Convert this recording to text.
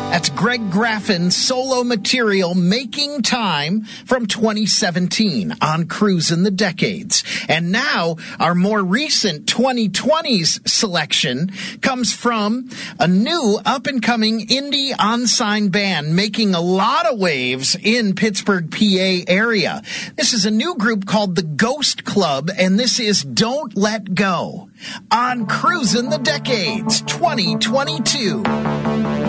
That's Greg Graffin's solo material, Making Time, from 2017 on Cruisin' the Decades. And now our more recent 2020s selection comes from a new up-and-coming indie on-sign band making a lot of waves in Pittsburgh, PA area. This is a new group called the Ghost Club, and this is Don't Let Go on Cruisin' the Decades 2022.